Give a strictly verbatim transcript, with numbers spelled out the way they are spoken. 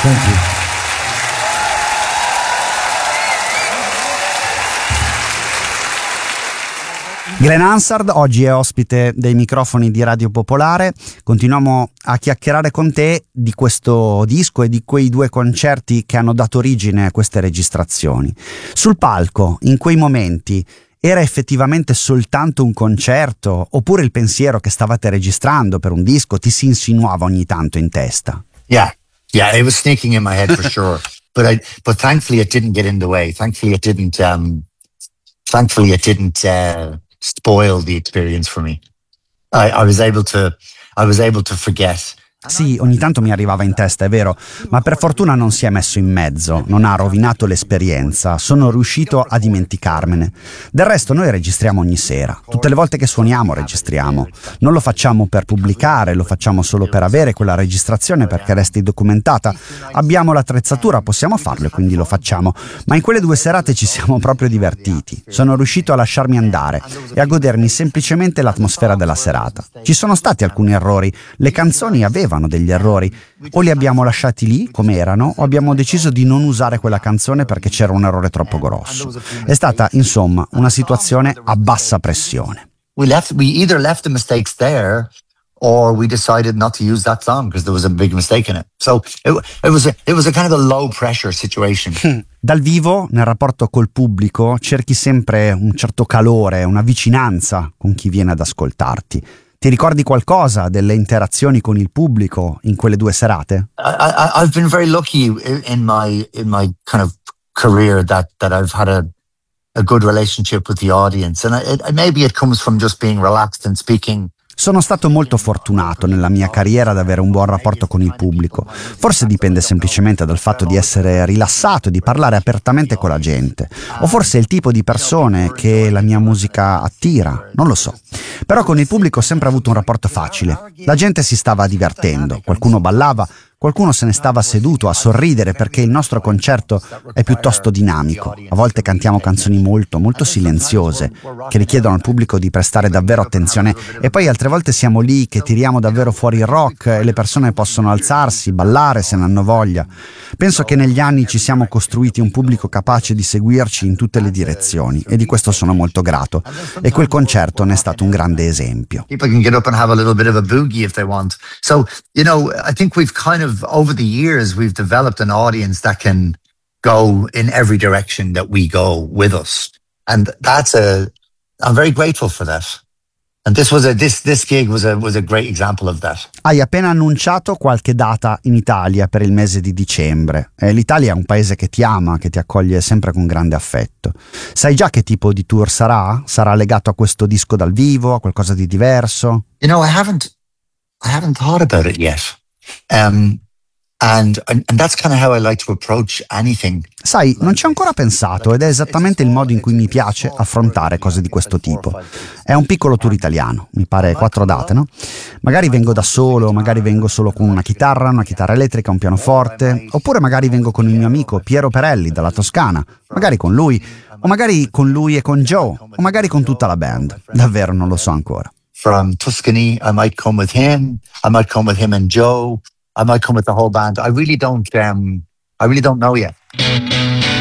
Thank you. Glenn Hansard oggi è ospite dei microfoni di Radio Popolare. Continuiamo a chiacchierare con te di questo disco e di quei due concerti che hanno dato origine a queste registrazioni. Sul palco, in quei momenti, era effettivamente soltanto un concerto, oppure il pensiero che stavate registrando per un disco ti si insinuava ogni tanto in testa? Yeah, yeah, it was sneaking in my head for sure. But I, but thankfully it didn't get in the way. Thankfully it didn't, um, thankfully it didn't uh, spoil the experience for me. I, I was able to, I was able to forget. Sì, ogni tanto mi arrivava in testa, è vero, ma per fortuna non si è messo in mezzo, non ha rovinato l'esperienza, sono riuscito a dimenticarmene. Del resto noi registriamo ogni sera, tutte le volte che suoniamo registriamo. Non lo facciamo per pubblicare, lo facciamo solo per avere quella registrazione perché resti documentata. Abbiamo l'attrezzatura, possiamo farlo e quindi lo facciamo, ma in quelle due serate ci siamo proprio divertiti. Sono riuscito a lasciarmi andare e a godermi semplicemente l'atmosfera della serata. Ci sono stati alcuni errori, le canzoni avevano degli errori, o li abbiamo lasciati lì come erano o abbiamo deciso di non usare quella canzone perché c'era un errore troppo grosso. È stata insomma una situazione a bassa pressione. We left, we either left the mistakes there or we decided not to use that song because there was a big mistake in it. So it, it was a, it was a kind of a low pressure situation. Dal vivo, nel rapporto col pubblico, cerchi sempre un certo calore, una vicinanza con chi viene ad ascoltarti. Ti ricordi qualcosa delle interazioni con il pubblico in quelle due serate? I, I, I've been very lucky in my in my kind of career that that I've had a a good relationship with the audience, and I, it, maybe it comes from just being relaxed and speaking. Sono stato molto fortunato nella mia carriera ad avere un buon rapporto con il pubblico. Forse dipende semplicemente dal fatto di essere rilassato e di parlare apertamente con la gente. O forse è il tipo di persone che la mia musica attira, non lo so. Però con il pubblico ho sempre avuto un rapporto facile. La gente si stava divertendo, qualcuno ballava, qualcuno se ne stava seduto a sorridere perché il nostro concerto è piuttosto dinamico. A volte cantiamo canzoni molto, molto silenziose che richiedono al pubblico di prestare davvero attenzione e poi altre volte siamo lì che tiriamo davvero fuori il rock e le persone possono alzarsi, ballare se ne hanno voglia. Penso che negli anni ci siamo costruiti un pubblico capace di seguirci in tutte le direzioni e di questo sono molto grato e quel concerto ne è stato un grande esempio. People can get up and have a little bit of a boogie if they want. So, you know, I think we've kind of over the years we've developed an audience that can go in every direction that we go with us, and that's a I'm very grateful for that. And this was a this this gig was a was a great example of that. Hai appena annunciato qualche data in Italia per il mese di dicembre. Eh, L'Italia è un paese che ti ama, che ti accoglie sempre con grande affetto. Sai già che tipo di tour sarà? Sarà legato a questo disco dal vivo, a qualcosa di diverso? You know, I haven't I haven't thought about it yet. Um And, and and that's kind of how I like to approach anything. Sai, non ci ho ancora pensato ed è esattamente il modo in cui mi piace affrontare cose di questo tipo. È un piccolo tour italiano, mi pare quattro date, no? Magari vengo da solo, magari vengo solo con una chitarra, una chitarra elettrica, un pianoforte, oppure magari vengo con il mio amico Piero Perelli dalla Toscana, magari con lui, o magari con lui e con Joe, o magari con tutta la band. Davvero non lo so ancora. From Tuscany, I might come with him, I might come with him and Joe. I might come with the whole band. I really don't. Um, I really don't know yet.